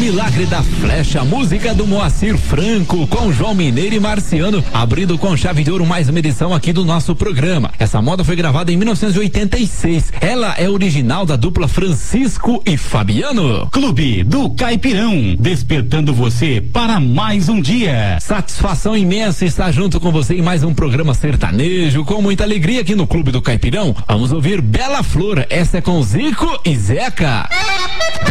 Milagre da Flecha, música do Moacir Franco com João Mineiro e Marciano, abrindo com chave de ouro mais uma edição aqui do nosso programa. Essa moda foi gravada em 1986. Ela é original da dupla Francisco e Fabiano. Clube do Caipirão, despertando você para mais um dia. Satisfação imensa estar junto com você em mais um programa sertanejo, com muita alegria aqui no Clube do Caipirão. Vamos ouvir Bela Flor, essa é com Zico e Zeca.